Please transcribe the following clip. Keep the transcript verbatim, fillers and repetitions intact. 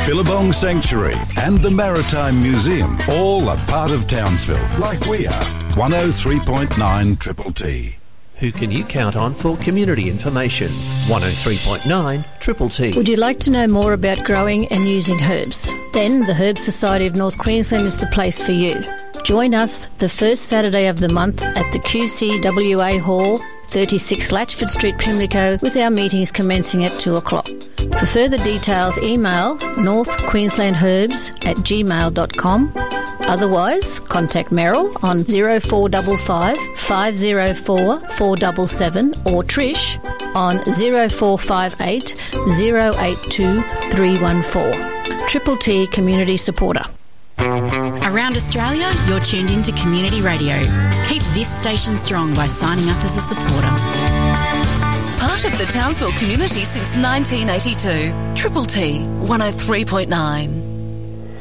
Billabong Sanctuary and the Maritime Museum, all a part of Townsville, like we are. one oh three point nine Triple T. Who can you count on for community information? one oh three point nine Triple T. Would you like to know more about growing and using herbs? Then the Herb Society of North Queensland is the place for you. Join us the first Saturday of the month at the Q C W A Hall, thirty-six Latchford Street, Pimlico, with our meetings commencing at two o'clock. For further details, email northqueenslandherbs at gmail dot com. Otherwise, contact Meryl on oh four five five, five oh four, four seven seven or Trish on oh four five eight, oh eight two, three one four. Triple T Community Supporter. Around Australia, you're tuned into Community Radio. Keep this station strong by signing up as a supporter. Part of the Townsville community since nineteen eighty-two. Triple T, one oh three point nine.